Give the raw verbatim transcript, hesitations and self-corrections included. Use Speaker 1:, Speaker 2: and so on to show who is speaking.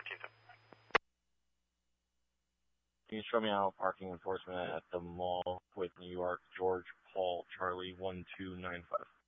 Speaker 1: fourteenth.
Speaker 2: Can you show me out parking enforcement at the mall with New York, George Paul Charlie one two nine five?